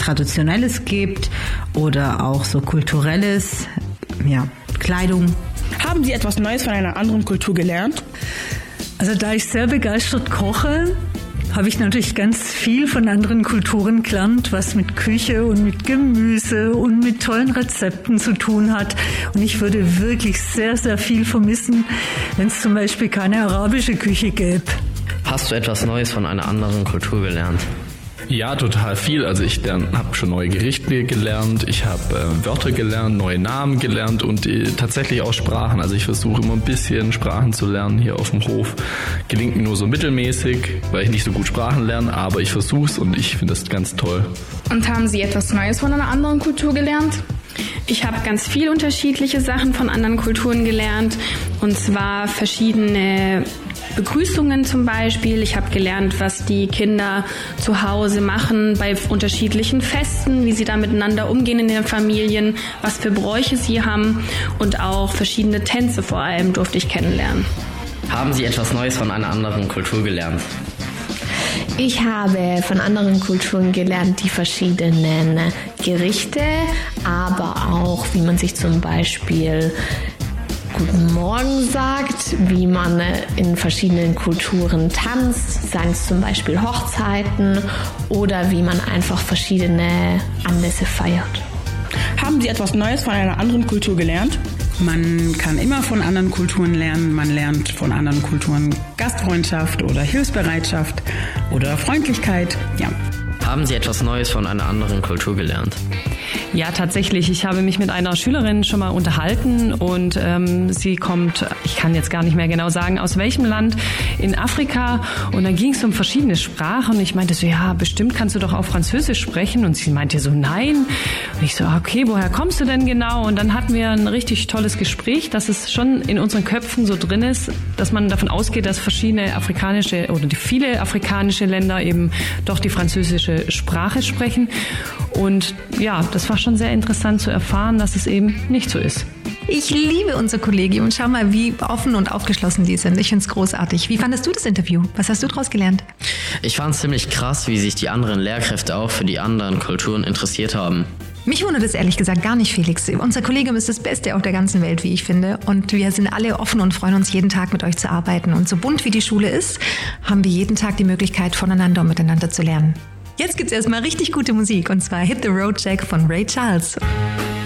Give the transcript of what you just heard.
Traditionelles gibt oder auch so Kulturelles, ja, Kleidung. Haben Sie etwas Neues von einer anderen Kultur gelernt? Also da ich sehr begeistert koche, habe ich natürlich ganz viel von anderen Kulturen gelernt, was mit Küche und mit Gemüse und mit tollen Rezepten zu tun hat. Und ich würde wirklich sehr, sehr viel vermissen, wenn es zum Beispiel keine arabische Küche gäbe. Hast du etwas Neues von einer anderen Kultur gelernt? Ja, total viel. Also ich habe schon neue Gerichte gelernt, ich habe Wörter gelernt, neue Namen gelernt und tatsächlich auch Sprachen. Also ich versuche immer ein bisschen Sprachen zu lernen hier auf dem Hof. Gelingt mir nur so mittelmäßig, weil ich nicht so gut Sprachen lerne, aber ich versuche es und ich finde das ganz toll. Und haben Sie etwas Neues von einer anderen Kultur gelernt? Ich habe ganz viel unterschiedliche Sachen von anderen Kulturen gelernt, und zwar verschiedene Begrüßungen zum Beispiel. Ich habe gelernt, was die Kinder zu Hause machen bei unterschiedlichen Festen, wie sie da miteinander umgehen in den Familien, was für Bräuche sie haben, und auch verschiedene Tänze vor allem durfte ich kennenlernen. Haben Sie etwas Neues von einer anderen Kultur gelernt? Ich habe von anderen Kulturen gelernt, die verschiedenen Gerichte, aber auch, wie man sich zum Beispiel Guten Morgen sagt, wie man in verschiedenen Kulturen tanzt, seien es zum Beispiel Hochzeiten, oder wie man einfach verschiedene Anlässe feiert. Haben Sie etwas Neues von einer anderen Kultur gelernt? Man kann immer von anderen Kulturen lernen. Man lernt von anderen Kulturen Gastfreundschaft oder Hilfsbereitschaft oder Freundlichkeit. Ja. Haben Sie etwas Neues von einer anderen Kultur gelernt? Ja, tatsächlich. Ich habe mich mit einer Schülerin schon mal unterhalten und sie kommt, ich kann jetzt gar nicht mehr genau sagen, aus welchem Land in Afrika, und dann ging es um verschiedene Sprachen und ich meinte so, ja, bestimmt kannst du doch auch Französisch sprechen, und sie meinte so, nein. Und ich so, okay, woher kommst du denn genau? Und dann hatten wir ein richtig tolles Gespräch, dass es schon in unseren Köpfen so drin ist, dass man davon ausgeht, dass verschiedene afrikanische oder viele afrikanische Länder eben doch die französische Sprache sprechen. Und ja, das war schon sehr interessant zu erfahren, dass es eben nicht so ist. Ich liebe unser Kollegium und schau mal, wie offen und aufgeschlossen die sind. Ich finde es großartig. Wie fandest du das Interview? Was hast du daraus gelernt? Ich fand es ziemlich krass, wie sich die anderen Lehrkräfte auch für die anderen Kulturen interessiert haben. Mich wundert es ehrlich gesagt gar nicht, Felix. Unser Kollegium ist das Beste auf der ganzen Welt, wie ich finde. Und wir sind alle offen und freuen uns, jeden Tag mit euch zu arbeiten. Und so bunt wie die Schule ist, haben wir jeden Tag die Möglichkeit, voneinander und miteinander zu lernen. Jetzt gibt's erstmal richtig gute Musik, und zwar Hit the Road Jack von Ray Charles.